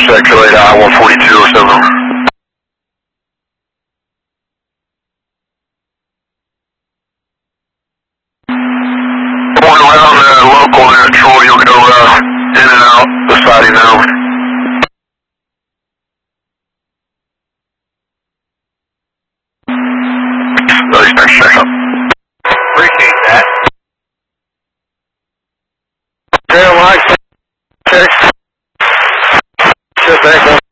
Circulate I-142 or something. Going around local there, Troy, you'll go in and out the siding now. Thanks, check up. Appreciate that. Tail line, 6. Sit back up.